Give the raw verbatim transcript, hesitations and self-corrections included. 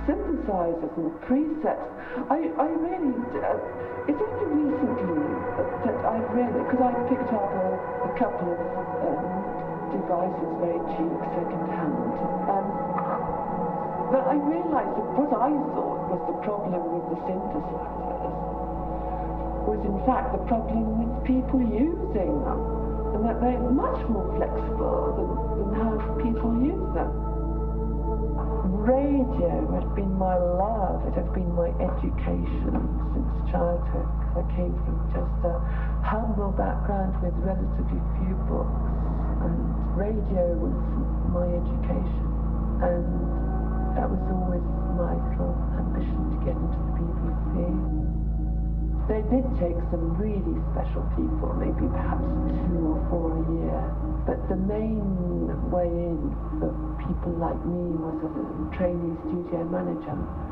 synthesizers and presets. I, I really, uh, it's only recently that I really, because I picked up a, a couple of um, devices very cheap, second-hand, um, but I realized that what I thought was the problem with the synthesizers was in fact the problem with people using them, and that they're much more flexible than, than how people use them. Radio had been my love, it had been my education since childhood. I came from just a humble background with relatively few books, and radio was my education, and that was always my little ambition to get into the B B C. They did take some really special people, maybe perhaps two or four a year, but the main way in for people like me was as a trainee studio manager.